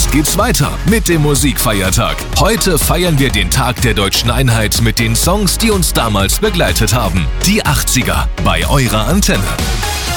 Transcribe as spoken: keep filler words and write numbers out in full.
Jetzt geht's weiter mit dem Musikfeiertag. Heute feiern wir den Tag der deutschen Einheit mit den Songs, die uns damals begleitet haben. Die achtziger bei eurer Antenne.